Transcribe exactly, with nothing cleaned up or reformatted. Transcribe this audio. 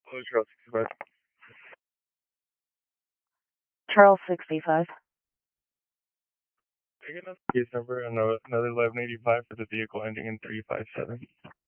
Hello, Charles sixty-five. Charles sixty-five. Taking up case number and another eleven eighty-five for the vehicle ending in three five seven.